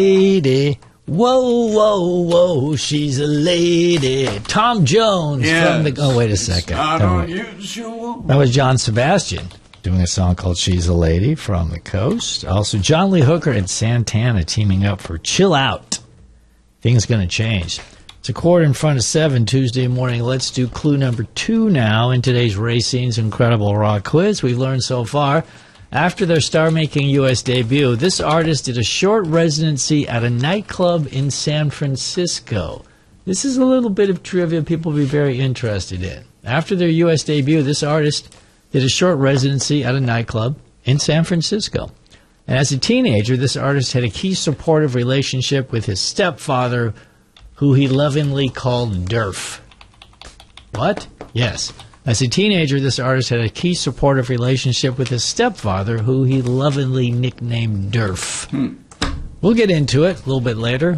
lady. Whoa, whoa, whoa, she's a lady. Tom Jones from the... Oh, wait a second. That was John Sebastian doing a song called She's a Lady from the Coast. Also, John Lee Hooker and Santana teaming up for Chill Out. Things going to change. It's a quarter in front of 7 Tuesday morning. Let's do clue number 2 now in today's Racing's Incredible Rock Quiz. We've learned so far, after their star-making U.S. debut, this artist did a short residency at a nightclub in San Francisco. This is a little bit of trivia people will be very interested in. After their U.S. debut, this artist did a short residency at a nightclub in San Francisco. And as a teenager, this artist had a key supportive relationship with his stepfather, who he lovingly called Durf. What? Yes. As a teenager, this artist had a key supportive relationship with his stepfather, who he lovingly nicknamed Durf. We'll get into it a little bit later.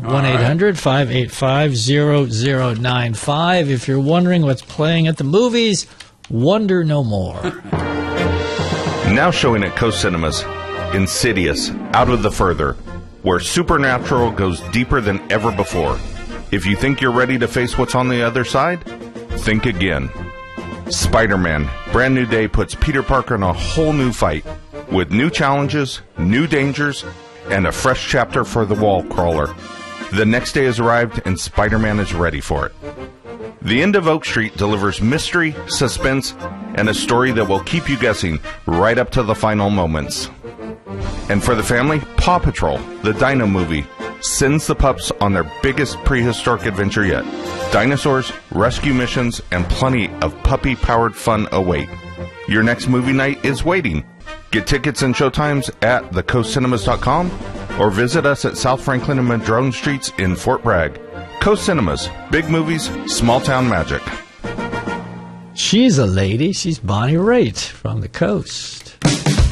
1-800-585-0095. If you're wondering what's playing at the movies, wonder no more. Now showing at Coast Cinemas, Insidious, Out of the Further, where supernatural goes deeper than ever before. If you think you're ready to face what's on the other side, think again. Spider-Man, Brand New Day puts Peter Parker in a whole new fight, with new challenges, new dangers, and a fresh chapter for the wall crawler. The next day has arrived, and Spider-Man is ready for it. The End of Oak Street delivers mystery, suspense, and a story that will keep you guessing right up to the final moments. And for the family, Paw Patrol, the Dino movie, sends the pups on their biggest prehistoric adventure yet. Dinosaurs, rescue missions, and plenty of puppy-powered fun await. Your next movie night is waiting. Get tickets and showtimes at thecoastcinemas.com or visit us at South Franklin and Madrone Streets in Fort Bragg. Coast Cinemas, big movies, small town magic. She's a lady. She's Bonnie Raitt from the Coast.